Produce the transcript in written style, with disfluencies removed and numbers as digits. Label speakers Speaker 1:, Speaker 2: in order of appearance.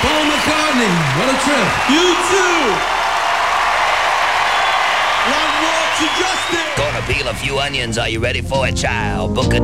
Speaker 1: Paul McCartney, what a trip.
Speaker 2: You too. One more to justice.
Speaker 3: Gonna peel a few onions. Are you ready for it, child? Book a